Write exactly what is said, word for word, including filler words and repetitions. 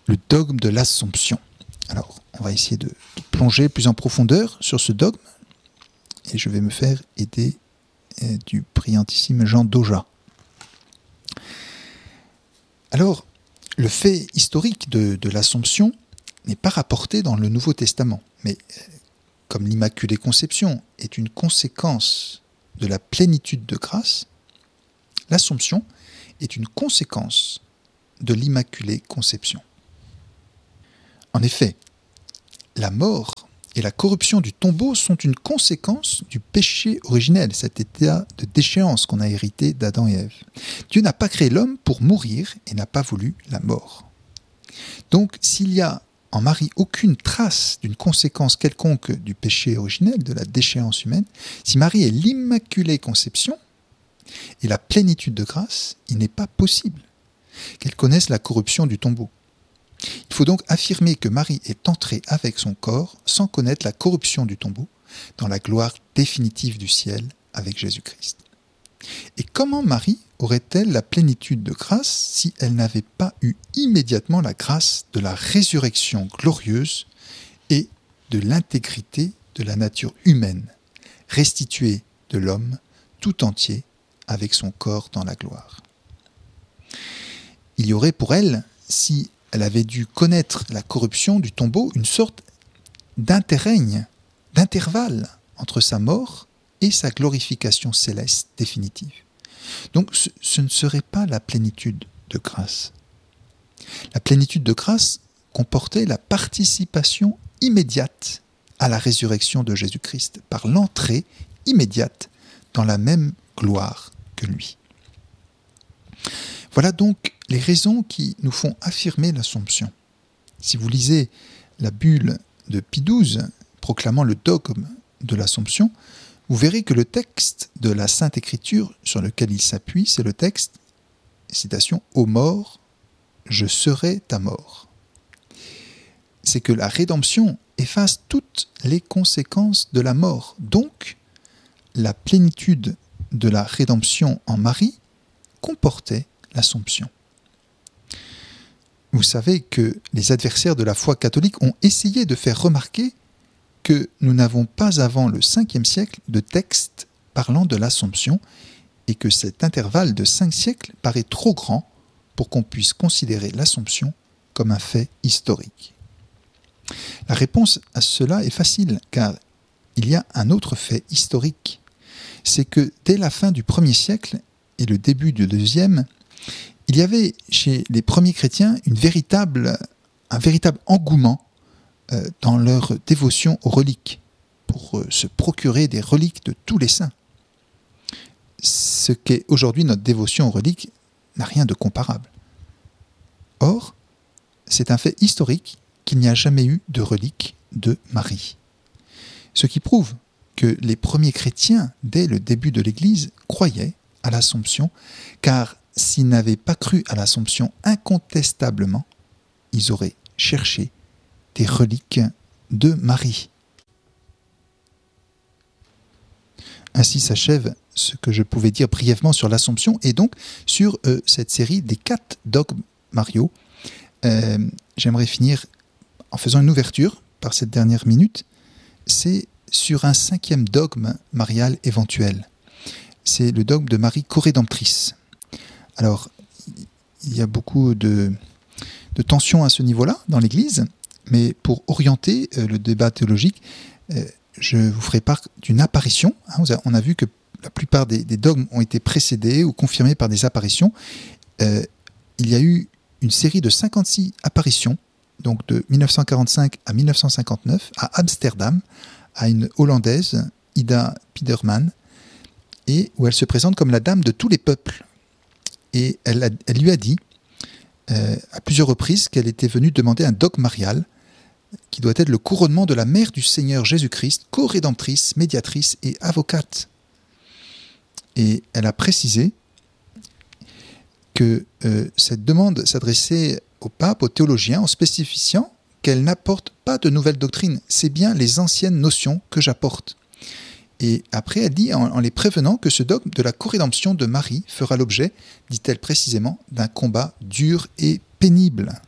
le dogme de l'Assomption. Alors, on va essayer de, de plonger plus en profondeur sur ce dogme, et je vais me faire aider euh, du brillantissime Jean Doja. Alors, le fait historique de, de l'Assomption n'est pas rapporté dans le Nouveau Testament, mais euh, comme l'Immaculée Conception est une conséquence de la plénitude de grâce, l'Assomption est une conséquence de l'Immaculée Conception. En effet, la mort et la corruption du tombeau sont une conséquence du péché originel, cet état de déchéance qu'on a hérité d'Adam et Ève. Dieu n'a pas créé l'homme pour mourir et n'a pas voulu la mort. Donc, s'il y a en Marie aucune trace d'une conséquence quelconque du péché originel, de la déchéance humaine, si Marie est l'Immaculée Conception et la plénitude de grâce, il n'est pas possible qu'elle connaisse la corruption du tombeau. Il faut donc affirmer que Marie est entrée avec son corps sans connaître la corruption du tombeau dans la gloire définitive du ciel avec Jésus-Christ. Et comment Marie aurait-elle la plénitude de grâce si elle n'avait pas eu immédiatement la grâce de la résurrection glorieuse et de l'intégrité de la nature humaine, restituée de l'homme tout entier avec son corps dans la gloire? Il y aurait pour elle, si elle avait dû connaître la corruption du tombeau, une sorte d'interrègne, d'intervalle entre sa mort et sa glorification céleste définitive. Donc ce, ce ne serait pas la plénitude de grâce. La plénitude de grâce comportait la participation immédiate à la résurrection de Jésus-Christ par l'entrée immédiate dans la même gloire que lui. Voilà donc les raisons qui nous font affirmer l'Assomption. Si vous lisez la bulle de Pie douze proclamant le dogme de l'Assomption, vous verrez que le texte de la Sainte Écriture sur lequel il s'appuie, c'est le texte, citation, « Ô mort, je serai ta mort ». C'est que la rédemption efface toutes les conséquences de la mort. Donc, la plénitude de la rédemption en Marie comportait l'Assomption. Vous savez que les adversaires de la foi catholique ont essayé de faire remarquer que nous n'avons pas avant le cinquième siècle de texte parlant de l'Assomption et que cet intervalle de cinq siècles paraît trop grand pour qu'on puisse considérer l'Assomption comme un fait historique. La réponse à cela est facile, car il y a un autre fait historique. C'est que dès la fin du premier siècle et le début du deuxième, il y avait chez les premiers chrétiens une véritable, un véritable engouement euh, dans leur dévotion aux reliques, pour euh, se procurer des reliques de tous les saints. Ce qu'est aujourd'hui notre dévotion aux reliques n'a rien de comparable. Or, c'est un fait historique qu'il n'y a jamais eu de relique de Marie. Ce qui prouve que les premiers chrétiens, dès le début de l'Église, croyaient à l'Assomption, car s'ils n'avaient pas cru à l'Assomption incontestablement, ils auraient cherché des reliques de Marie. Ainsi s'achève ce que je pouvais dire brièvement sur l'Assomption et donc sur euh, cette série des quatre dogmes mariaux. Euh, j'aimerais finir en faisant une ouverture par cette dernière minute. C'est sur un cinquième dogme marial éventuel. C'est le dogme de Marie corédemptrice. Alors, il y a beaucoup de, de tensions à ce niveau-là dans l'Église, mais pour orienter euh, le débat théologique, euh, je vous ferai part d'une apparition. Hein, on a vu que la plupart des, des dogmes ont été précédés ou confirmés par des apparitions. Euh, il y a eu une série de cinquante-six apparitions, donc de mille neuf cent quarante-cinq à mille neuf cent cinquante-neuf, à Amsterdam, à une Hollandaise, Ida Piederman, et où elle se présente comme la dame de tous les peuples. Et elle, a, elle lui a dit euh, à plusieurs reprises qu'elle était venue demander un dogme marial qui doit être le couronnement de la mère du Seigneur Jésus-Christ, co-rédemptrice, médiatrice et avocate. Et elle a précisé que euh, cette demande s'adressait au pape, aux théologiens, en spécifiant qu'elle n'apporte pas de nouvelles doctrines, c'est bien les anciennes notions que j'apporte. Et après, elle dit, en, en les prévenant, que ce dogme de la corédemption de Marie fera l'objet, dit-elle précisément, d'un combat dur et pénible.